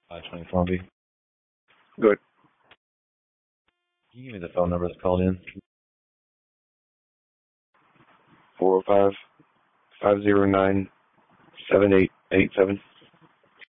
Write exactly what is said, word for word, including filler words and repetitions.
five twenty-four B. Good. Can you give me the phone number that's called in? four oh five, five oh nine, seven eight eight seven.